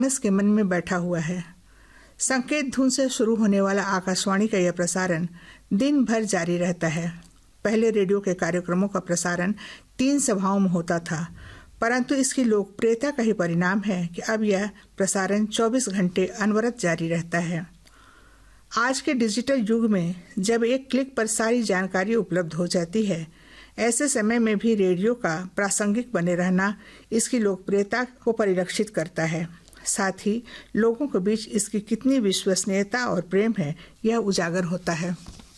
के मन में बैठा हुआ है। संकेत धुन से शुरू होने वाला आकाशवाणी का यह प्रसारण दिन भर जारी रहता है। पहले रेडियो के कार्यक्रमों का प्रसारण 3 सभाओं में होता था, परंतु इसकी लोकप्रियता का ही परिणाम है कि अब यह प्रसारण 24 घंटे अनवरत जारी रहता है। आज के डिजिटल युग में जब एक क्लिक पर सारी जानकारी उपलब्ध हो जाती है, ऐसे समय में भी रेडियो का प्रासंगिक बने रहना इसकी लोकप्रियता को परिलक्षित करता है। साथ ही लोगों के बीच इसकी कितनी विश्वसनीयता और प्रेम है, यह उजागर होता है।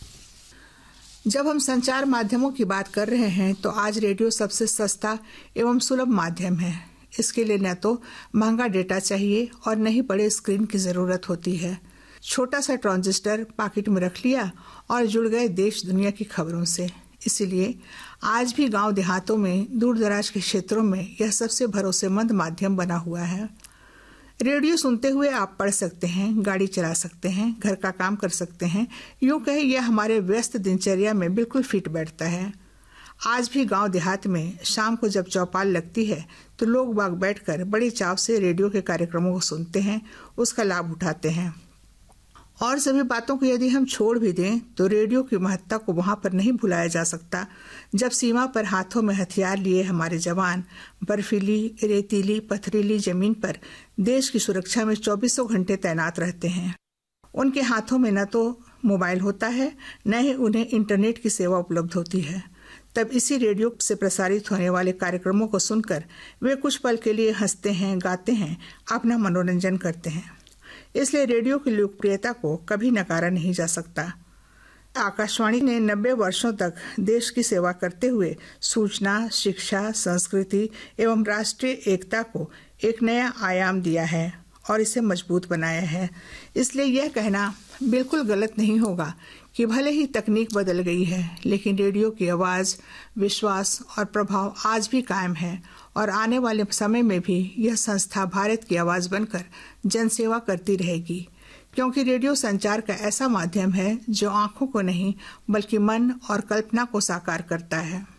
जब हम संचार माध्यमों की बात कर रहे हैं तो आज रेडियो सबसे सस्ता एवं सुलभ माध्यम है। इसके लिए न तो महंगा डेटा चाहिए और न ही बड़े स्क्रीन की जरूरत होती है। छोटा सा ट्रांजिस्टर पॉकेट में रख लिया और जुड़ गए देश दुनिया की खबरों से। इसीलिए आज भी गांव देहातों में, दूर दराज के क्षेत्रों में यह सबसे भरोसेमंद माध्यम बना हुआ है। रेडियो सुनते हुए आप पढ़ सकते हैं, गाड़ी चला सकते हैं, घर का काम कर सकते हैं। यूं कहे यह हमारे व्यस्त दिनचर्या में बिल्कुल फिट बैठता है। आज भी गांव देहात में शाम को जब चौपाल लगती है तो लोग बाग बैठकर बड़ी चाव से रेडियो के कार्यक्रमों को सुनते हैं, उसका लाभ उठाते हैं। और सभी बातों को यदि हम छोड़ भी दें तो रेडियो की महत्ता को वहां पर नहीं भुलाया जा सकता जब सीमा पर हाथों में हथियार लिए हमारे जवान बर्फीली, रेतीली, पथरीली जमीन पर देश की सुरक्षा में 24 घंटे तैनात रहते हैं। उनके हाथों में न तो मोबाइल होता है, न ही उन्हें इंटरनेट की सेवा उपलब्ध होती है। तब इसी रेडियो से प्रसारित होने वाले कार्यक्रमों को सुनकर वे कुछ पल के लिए हंसते हैं, गाते हैं, अपना मनोरंजन करते हैं। इसलिए रेडियो की लोकप्रियता को कभी नकारा नहीं जा सकता। आकाशवाणी ने 90 वर्षों तक देश की सेवा करते हुए सूचना, शिक्षा, संस्कृति एवं राष्ट्रीय एकता को एक नया आयाम दिया है और इसे मजबूत बनाया है। इसलिए यह कहना बिल्कुल गलत नहीं होगा कि भले ही तकनीक बदल गई है, लेकिन रेडियो की आवाज़, विश्वास और प्रभाव आज भी कायम है और आने वाले समय में भी यह संस्था भारत की आवाज़ बनकर जनसेवा करती रहेगी, क्योंकि रेडियो संचार का ऐसा माध्यम है जो आंखों को नहीं बल्कि मन और कल्पना को साकार करता है।